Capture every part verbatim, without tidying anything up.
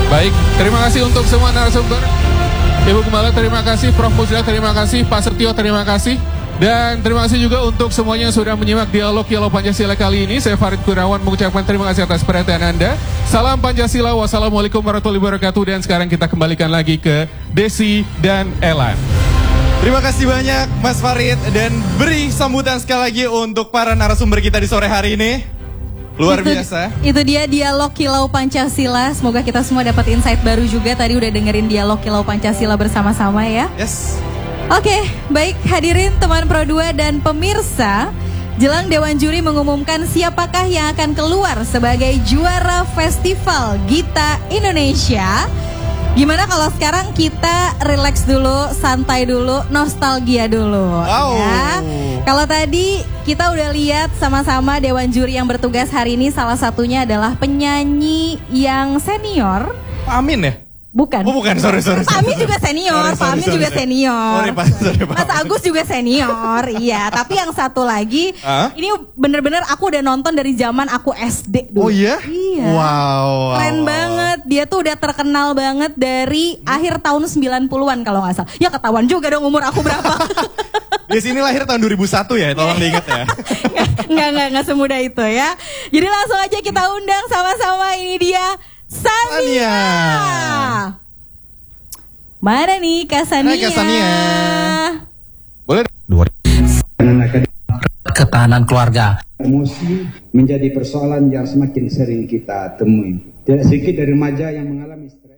Baik, terima kasih untuk semua narasumber. Ibu Gembala terima kasih, Prof Musda terima kasih, Pak Setio terima kasih. Dan terima kasih juga untuk semuanya yang sudah menyimak dialog Kilau Pancasila kali ini. Saya Farid Kurniawan mengucapkan terima kasih atas perhatian Anda. Salam Pancasila, wassalamualaikum warahmatullahi wabarakatuh. Dan sekarang kita kembalikan lagi ke Desi dan Elan. Terima kasih banyak Mas Farid. Dan beri sambutan sekali lagi untuk para narasumber kita di sore hari ini. Luar itu, biasa. Itu dia dialog Kilau Pancasila. Semoga kita semua dapat insight baru juga. Tadi udah dengerin dialog Kilau Pancasila bersama-sama ya. Yes. Oke, baik hadirin teman Pro dua dan pemirsa. Jelang Dewan Juri mengumumkan siapakah yang akan keluar sebagai juara Festival Gita Indonesia. Gimana kalau sekarang kita relax dulu, santai dulu, nostalgia dulu. Wow. Ya. Kalau tadi kita udah lihat sama-sama Dewan Juri yang bertugas hari ini, salah satunya adalah penyanyi yang senior. Amin ya? Bukan. Oh bukan, sorry, sorry. Pak Amin juga senior, sorry, Pak sorry, Amin sorry, juga sorry. senior. Sorry, Pak, sorry, Pak. Mas Agus juga senior, iya. Tapi yang satu lagi, huh? ini bener-bener aku udah nonton dari zaman aku S D dulu. Oh iya? Iya. Wow. Keren wow. banget, dia tuh udah terkenal banget dari hmm. akhir tahun sembilan puluhan kalau gak salah. Ya ketahuan juga dong umur aku berapa. Di sini lahir tahun dua ribu satu ya, tolong diingat ya. Nggak, nggak, nggak semudah itu ya. Jadi langsung aja kita undang sama-sama, ini dia Sania. Sania. Mana nih Kak Sania? Hai Kak Sania. Boleh? Ketahanan keluarga. Emosi menjadi persoalan yang semakin sering kita temui. Tidak sedikit dari remaja yang mengalami stres.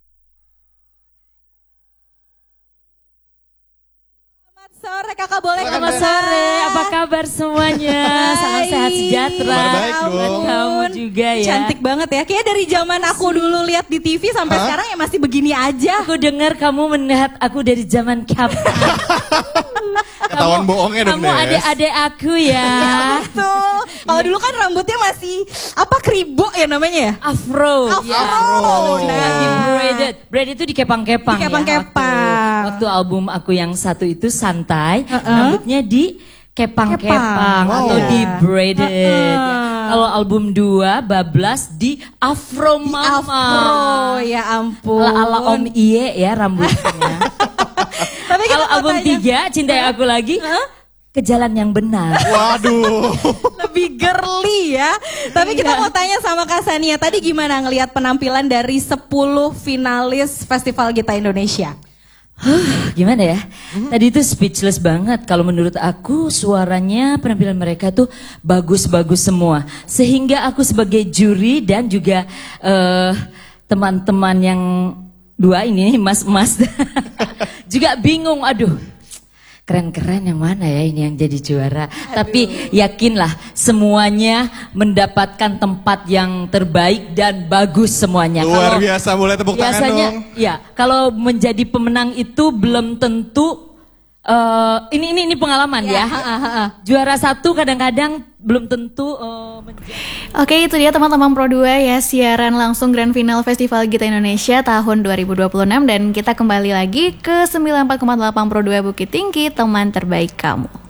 Sore kakak, boleh selamat sore, apa kabar semuanya? Salam sehat sejahtera. Kabar baik dong. Kamu juga ya. Cantik banget ya. Kayaknya dari zaman aku dulu lihat di T V sampai huh? sekarang ya masih begini aja. Aku dengar kamu melihat aku dari zaman kapan. Ketahuan bohongnya dong. Kamu adik-adik aku ya. Betul. Kalau dulu kan rambutnya masih apa kribo ya namanya ya? Afro. Afro. Ya. Afro. Nah, di braided. Braided itu dikepang-kepang ya. Dikepang-kepang. Waktu, waktu album aku yang satu itu santai, uh-uh. rambutnya di kepang-kepang wow. atau di braided. Uh-uh. Ya. Kalau album dua bablas di afro mama. Afro, ya ampun. Ala-ala Om Iye ya rambutnya. Tapi kalau album tiga Cintai Aku Lagi, huh? Ke jalan yang benar. Waduh. Lebih girly ya. Tapi kita mau tanya sama Kak Sania, tadi gimana ngelihat penampilan dari sepuluh finalis Festival Gita Indonesia? Huh, gimana ya? Hmm. Tadi itu speechless banget. Kalau menurut aku suaranya, penampilan mereka tuh bagus-bagus semua. Sehingga aku sebagai juri dan juga uh, teman-teman yang dua ini, mas-mas juga bingung. Aduh, keren-keren yang mana ya ini yang jadi juara. Aduh. Tapi yakinlah semuanya mendapatkan tempat yang terbaik dan bagus semuanya. Luar kalau, biasa, boleh tepuk tangan dong. Ya, kalau menjadi pemenang itu belum tentu. Uh, ini ini ini pengalaman ya. ya. Ha, ha, ha. Juara satu kadang-kadang belum tentu. Uh, Oke, itu dia teman-teman Pro dua ya, siaran langsung Grand Final Festival Gita Indonesia tahun dua ribu dua puluh enam, dan kita kembali lagi ke sembilan puluh empat koma delapan Pro dua Bukit Tinggi, teman terbaik kamu.